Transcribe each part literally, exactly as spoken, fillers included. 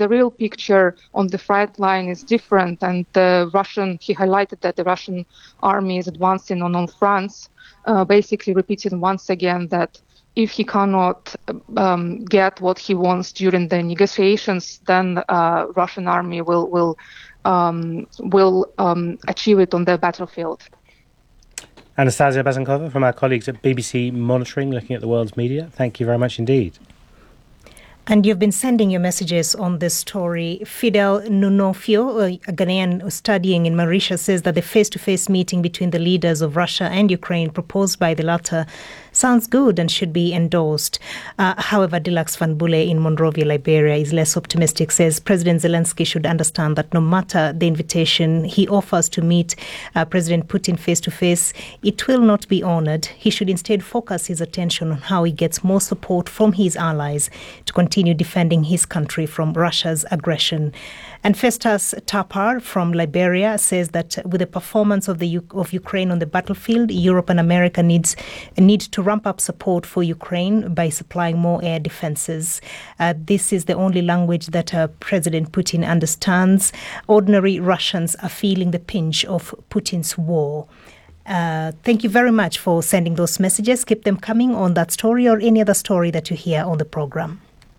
the real picture on the front line is different. And the Russian, he highlighted that the Russian army is advancing on all fronts, uh, basically repeating once again that if he cannot um, get what he wants during the negotiations, then uh, Russian army will will um, will um, achieve it on the battlefield. Anastasia Bazankova from our colleagues at B B C Monitoring, looking at the world's media. Thank you very much indeed. And you've been sending your messages on this story. Fidel Nunofio, a Ghanaian studying in Mauritius, says that the face-to-face meeting between the leaders of Russia and Ukraine proposed by the latter sounds good and should be endorsed. Uh, however, Dilax Van Bule in Monrovia, Liberia, is less optimistic, says President Zelensky should understand that no matter the invitation he offers to meet uh, President Putin face-to-face, it will not be honored. He should instead focus his attention on how he gets more support from his allies to continue defending his country from Russia's aggression. And Festus Tapar from Liberia says that with the performance of the U- of Ukraine on the battlefield, Europe and America needs need to ramp up support for Ukraine by supplying more air defenses. Uh, this is the only language that uh, President Putin understands. Ordinary Russians are feeling the pinch of Putin's war. Uh, thank you very much for sending those messages. Keep them coming on that story or any other story that you hear on the program.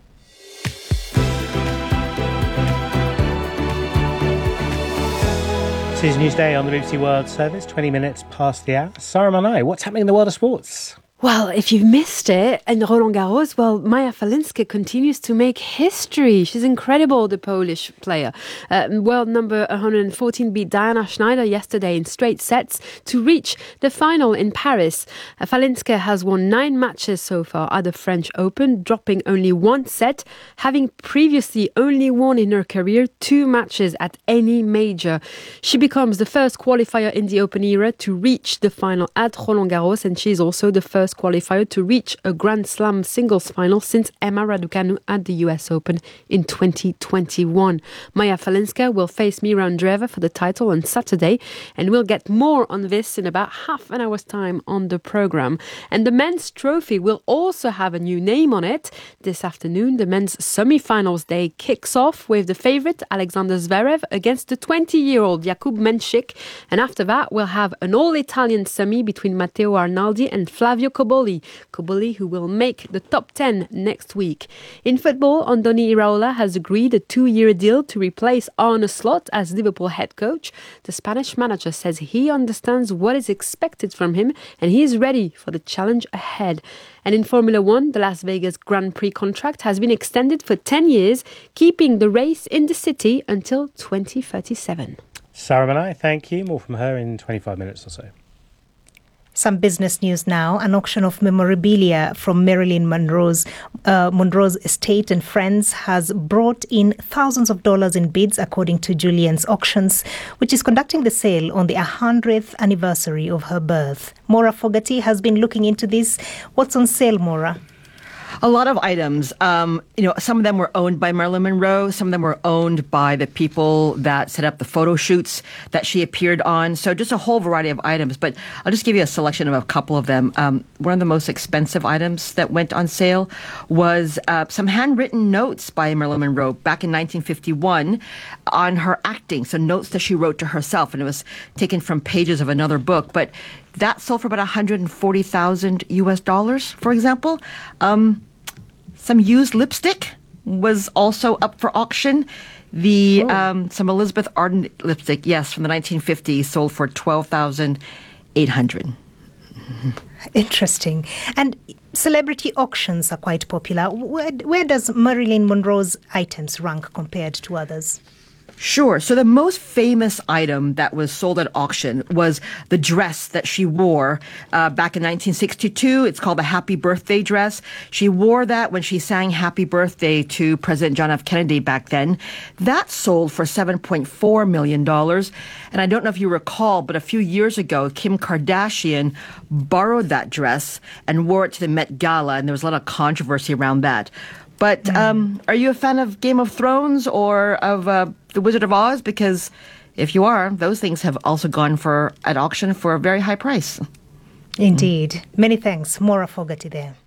This is Newsday on the B B C World Service, twenty minutes past the hour. Sarah Manai, what's happening in the world of sports? Well, if you've missed it, in Roland Garros, well, Maja Falinska continues to make history. She's incredible, the Polish player. Uh, world number one hundred fourteen beat Diana Schneider yesterday in straight sets to reach the final in Paris. Uh, Falinska has won nine matches so far at the French Open, dropping only one set, having previously only won in her career two matches at any major. She becomes the first qualifier in the Open era to reach the final at Roland Garros, and she's also the first qualifier to reach a Grand Slam singles final since Emma Raducanu at the U S Open in twenty twenty-one. Maja Falinska will face Mira Andreeva for the title on Saturday, and we'll get more on this in about half an hour's time on the programme. And the men's trophy will also have a new name on it. This afternoon, the men's semi-finals day kicks off with the favourite Alexander Zverev against the twenty-year-old Jakub Menchik, and after that we'll have an all-Italian semi between Matteo Arnaldi and Flavio Cobolli. Cobolli, who will make the top ten next week. In football, Andoni Iraola has agreed a two-year deal to replace Arne Slot as Liverpool head coach. The Spanish manager says he understands what is expected from him and he is ready for the challenge ahead. And in Formula One, the Las Vegas Grand Prix contract has been extended for ten years, keeping the race in the city until twenty thirty-seven. Sarah Manai, thank you. More from her in twenty-five minutes or so. Some business news now. An auction of memorabilia from Marilyn Monroe's uh, Monroe's estate and friends has brought in thousands of dollars in bids, according to Julien's Auctions, which is conducting the sale on the one hundredth anniversary of her birth. Maura Fogarty has been looking into this. What's on sale, Maura? A lot of items. Um, you know, some of them were owned by Marilyn Monroe. Some of them were owned by the people that set up the photo shoots that she appeared on. So just a whole variety of items. But I'll just give you a selection of a couple of them. Um, one of the most expensive items that went on sale was uh, some handwritten notes by Marilyn Monroe back in nineteen fifty-one on her acting. So notes that she wrote to herself, and it was taken from pages of another book. But that sold for about one hundred forty thousand U S dollars, for example. Um, some used lipstick was also up for auction. The oh. um, some Elizabeth Arden lipstick, yes, from the nineteen fifties, sold for twelve thousand eight hundred dollars. Interesting. And celebrity auctions are quite popular. Where, where does Marilyn Monroe's items rank compared to others? Sure. So the most famous item that was sold at auction was the dress that she wore uh, back in nineteen sixty-two. It's called the Happy Birthday dress. She wore that when she sang Happy Birthday to President John F. Kennedy back then. That sold for seven point four million dollars. And I don't know if you recall, but a few years ago, Kim Kardashian borrowed that dress and wore it to the Met Gala, and there was a lot of controversy around that. But um, are you a fan of Game of Thrones or of uh, The Wizard of Oz? Because if you are, those things have also gone for at auction for a very high price. Indeed. Many thanks. Maura Fogarty there.